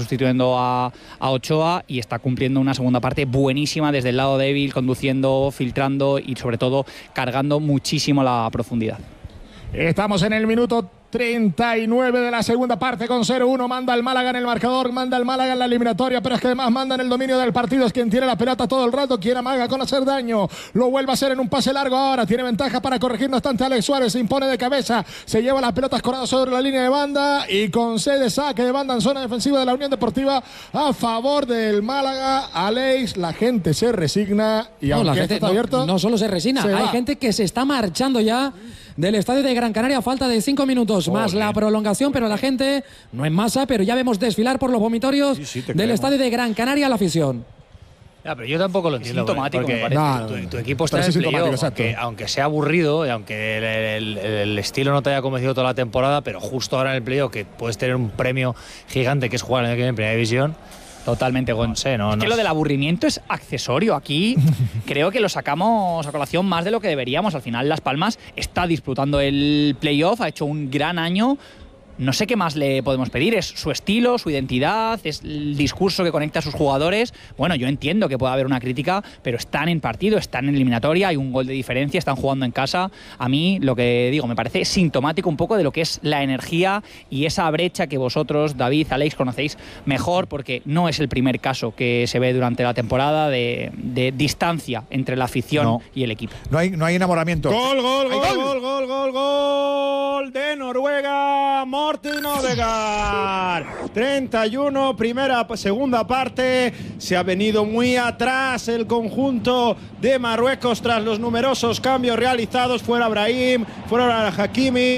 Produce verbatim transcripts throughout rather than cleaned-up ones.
sustituyendo a, a Ochoa y está cumpliendo una segunda parte buenísima desde el lado débil, conduciendo, filtrando y sobre todo cargando muchísimo la profundidad. Estamos en el minuto treinta y nueve de la segunda parte con cero uno. Manda el Málaga en el marcador, manda el Málaga en la eliminatoria, pero es que además manda en el dominio del partido. Es quien tiene la pelota todo el rato, quien amaga con hacer daño. Lo vuelve a hacer en un pase largo ahora. Tiene ventaja para corregir, no obstante Alex Suárez se impone de cabeza. Se lleva la pelota escorada sobre la línea de banda y concede saque de banda en zona defensiva de la Unión Deportiva a favor del Málaga. Alex, la gente se resigna y no, aunque la gente esto está no, abierto, no solo se resigna, se hay va. gente que se está marchando ya del estadio de Gran Canaria a falta de cinco minutos Joder. más la prolongación, pero la gente no en masa, pero ya vemos desfilar por los vomitorios sí, sí, del creemos. estadio de Gran Canaria a la afición. Ya, pero yo tampoco lo entiendo. Sintomático, porque me parece. No, tu, no, no. tu equipo está Pero en sí el sintomático, playoff, exacto. aunque, aunque sea aburrido y aunque el, el- el estilo no te haya convencido toda la temporada, pero justo ahora en el playoff que puedes tener un premio gigante que es jugar en, en Primera División. Totalmente, Gon. No sé, no, es no que lo sé. del aburrimiento es accesorio. Aquí creo que lo sacamos a colación más de lo que deberíamos. Al final, Las Palmas está disputando el playoff, ha hecho un gran año. No sé qué más le podemos pedir, es su estilo, su identidad, es el discurso que conecta a sus jugadores. Bueno, yo entiendo que pueda haber una crítica, pero están en partido, están en eliminatoria, hay un gol de diferencia, están jugando en casa. A mí, lo que digo, me parece sintomático un poco de lo que es la energía y esa brecha que vosotros, David, Alex, conocéis mejor, porque no es el primer caso que se ve durante la temporada de, de distancia entre la afición No. y el equipo. No hay, no hay enamoramiento. Gol, gol, ¡Hay gol, gol, gol, gol, gol de Noruega, Morten Odegaard. treinta y uno, primera, segunda parte. Se ha venido muy atrás el conjunto de Marruecos tras los numerosos cambios realizados. Fuera Brahim, fuera Hakimi.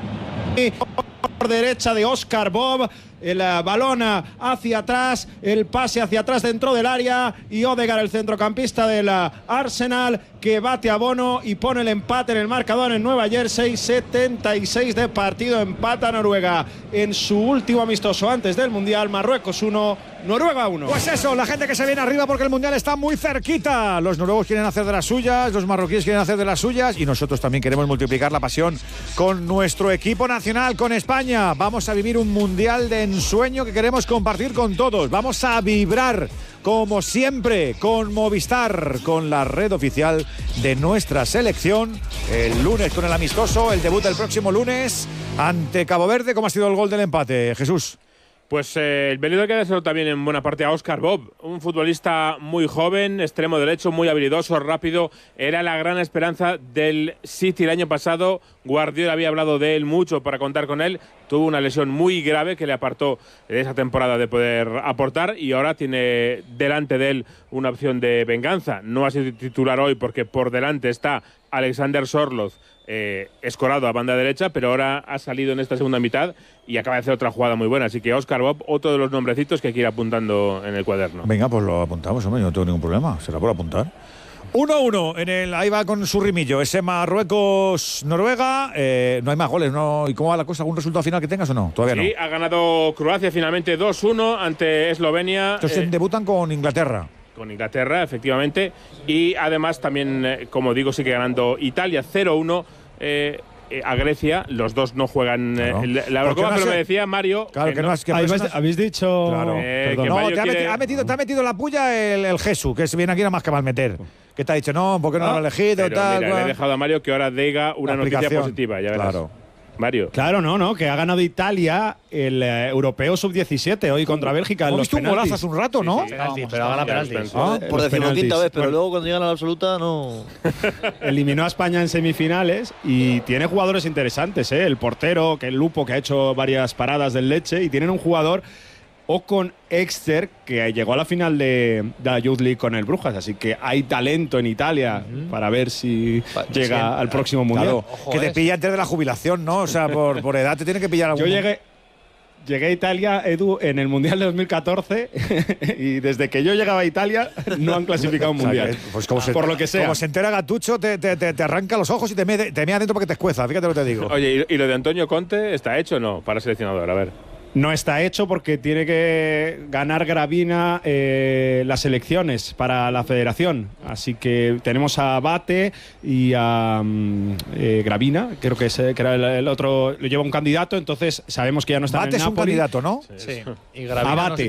Por derecha de Oscar Bob. El uh, balón hacia atrás, el pase hacia atrás dentro del área y Odegaard, el centrocampista del uh, Arsenal, que bate a Bono y pone el empate en el marcador en Nueva Jersey. setenta y seis de partido, empata Noruega en su último amistoso antes del Mundial. Marruecos uno, Noruega uno. Pues eso, la gente que se viene arriba porque el Mundial está muy cerquita. Los noruegos quieren hacer de las suyas, los marroquíes quieren hacer de las suyas y nosotros también queremos multiplicar la pasión con nuestro equipo nacional, con España. Vamos a vivir un Mundial de ensueño que queremos compartir con todos. Vamos a vibrar, como siempre, con Movistar, con la red oficial de nuestra selección. El lunes con el amistoso, el debut el próximo lunes ante Cabo Verde. ¿Cómo ha sido el gol del empate, Jesús? Pues eh, el venido hay que dárselo también en buena parte a Oscar Bob, un futbolista muy joven, extremo derecho, muy habilidoso, rápido. Era la gran esperanza del City el año pasado. Guardiola había hablado de él mucho para contar con él. Tuvo una lesión muy grave que le apartó de esa temporada de poder aportar y ahora tiene delante de él una opción de venganza. No ha sido titular hoy porque por delante está Alexander Sorloth, eh, escorado a banda derecha, pero ahora ha salido en esta segunda mitad y acaba de hacer otra jugada muy buena. Así que Oscar Bob, otro de los nombrecitos que hay que ir apuntando en el cuaderno. Venga, pues lo apuntamos, hombre, yo no tengo ningún problema. Será por apuntar. uno uno en el, ahí va con su rimillo, ese Marruecos-Noruega. Eh, no hay más goles, ¿no? ¿Y cómo va la cosa? ¿Algún resultado final que tengas o no? Todavía Sí, no. ha ganado Croacia finalmente dos uno ante Eslovenia. Entonces eh, debutan con Inglaterra. Con Inglaterra, efectivamente. Y además también, eh, como digo, sigue ganando Italia cero uno eh, eh, a Grecia. Los dos no juegan eh, Claro. la ¿Por qué Eurocopa, no pero se- me decía Mario Claro, que no has- que por eso Habéis, no has- habéis dicho. Claro. Eh, Perdón. que No, Mario te ha, quiere- metido, ha, metido, te ha metido la puya el, el Jesús, que se viene aquí nada más que mal meter. Que te ha dicho, no, ¿por qué no lo Ah, has elegido? Pero Tal, mira, le cual. he dejado a Mario que ahora diga una La noticia explicación. positiva. Ya verás. Claro. Mario. Claro, no, no, que ha ganado Italia el eh, europeo sub diecisiete hoy contra Bélgica en Hemos los visto un golazo penaltis. hace un rato, ¿no? Sí, penalti, pero gana penaltis. Ah, Eh, Por los decimoquinta penaltis. vez, pero Bueno, luego cuando llegan a la absoluta no. eliminó a España en semifinales y tiene jugadores interesantes, ¿eh? El portero, que el Lupo, que ha hecho varias paradas del Leche, y tienen un jugador, Ocon Exter, que llegó a la final de, de la Youth League con el Brujas, así que hay talento en Italia para ver si Pa- llega sí, al próximo Mundial. Claro, Ojo, que te eh. pilla antes de la jubilación, ¿no? O sea, por, por edad te tiene que pillar algún... Yo llegué, llegué a Italia, Edu, en el Mundial de dos mil catorce y desde que yo llegaba a Italia no han clasificado un O sea, Mundial. que, pues como se, por lo que sea. Como se entera Gatucho, te, te, te, te arranca los ojos y te mea, te mea dentro porque te escueza. Fíjate lo que te digo. Oye, ¿y, y lo de Antonio Conte está hecho o no? Para seleccionador, a ver. No está hecho porque tiene que ganar Gravina eh, las elecciones para la federación. Así que tenemos a Bate y a mm, eh, Gravina, creo que, es, eh, que era el, el otro, lo lleva un candidato, entonces sabemos que ya no está Bate en el es un Napoli. candidato, ¿no? Sí. Y A Gravina no Bate.